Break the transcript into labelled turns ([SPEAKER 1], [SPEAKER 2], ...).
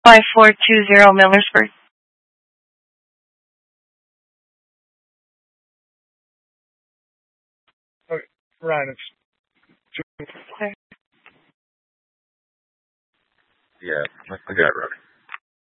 [SPEAKER 1] 5420 Millersburg.
[SPEAKER 2] Okay, Ryan, it's
[SPEAKER 1] Okay.
[SPEAKER 3] Yeah, I got it, Robbie.